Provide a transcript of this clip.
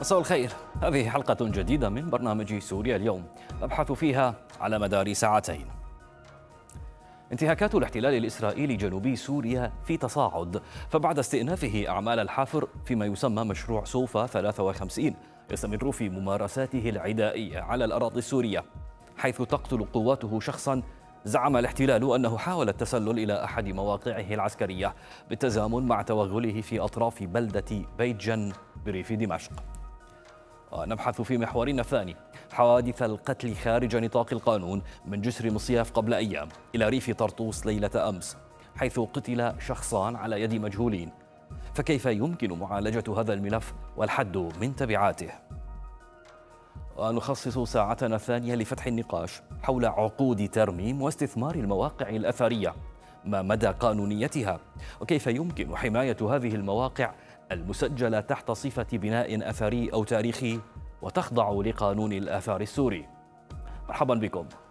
مساء الخير. هذه حلقة جديدة من برنامج سوريا اليوم نبحث فيها على مدار ساعتين. انتهاكات الاحتلال الإسرائيلي جنوبي سوريا في تصاعد، فبعد استئنافه أعمال الحافر فيما يسمى مشروع صوفا 53 يستمر في ممارساته العدائية على الأراضي السورية، حيث تقتل قواته شخصا زعم الاحتلال أنه حاول التسلل إلى أحد مواقعه العسكرية بالتزامن مع توغله في أطراف بلدة بيت جن بريف دمشق. ونبحث في محورنا الثاني حوادث القتل خارج نطاق القانون من جسر مصياف قبل أيام إلى ريف طرطوس ليلة أمس، حيث قتل شخصان على يد مجهولين. فكيف يمكن معالجة هذا الملف والحد من تبعاته؟ ونخصص ساعتنا الثانية لفتح النقاش حول عقود ترميم واستثمار المواقع الأثرية، ما مدى قانونيتها، وكيف يمكن حماية هذه المواقع المسجلة تحت صفة بناء أثري أو تاريخي وتخضع لقانون الآثار السوري. مرحبا بكم.